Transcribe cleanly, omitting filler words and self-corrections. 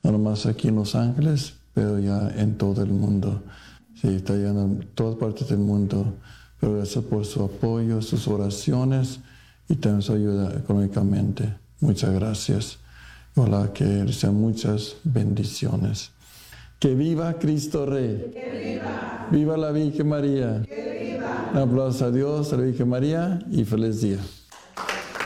no nomás aquí en Los Ángeles, pero ya en todo el mundo. Sí, está llegando en todas partes del mundo. Pero gracias por su apoyo, sus oraciones y también su ayuda económicamente. Muchas gracias. Ojalá que sean muchas bendiciones. ¡Que viva Cristo Rey! ¡Que viva! ¡Viva la Virgen María! ¡Que viva! Un aplauso a Dios, a la Virgen María y feliz día.